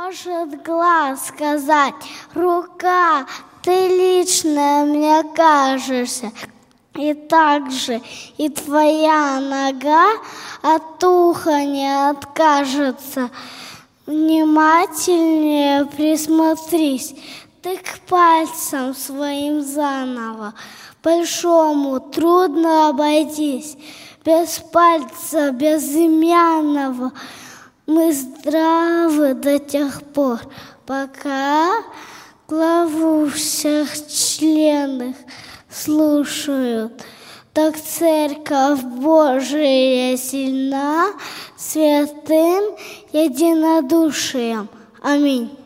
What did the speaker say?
Может глаз сказать, рука, ты личная мне кажешься. И также и твоя нога от уха не откажется. Внимательнее присмотрись, ты к пальцам своим заново. Большому трудно обойтись, без пальца безымянного. Мы здравы до тех пор, пока главу всех членов слушают. Так Церковь Божия сильна святым единодушием. Аминь.